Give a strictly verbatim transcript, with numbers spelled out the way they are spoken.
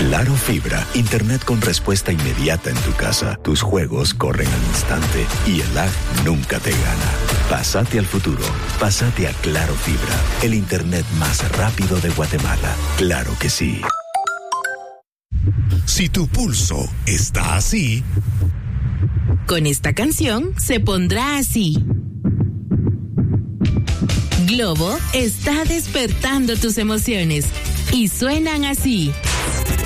Claro Fibra, internet con respuesta inmediata en tu casa. Tus juegos corren al instante y el lag nunca te gana. Pásate al futuro. Pásate a Claro Fibra, el internet más rápido de Guatemala. Claro que sí. Si tu pulso está así, con esta canción se pondrá así. Globo está despertando tus emociones y suenan así.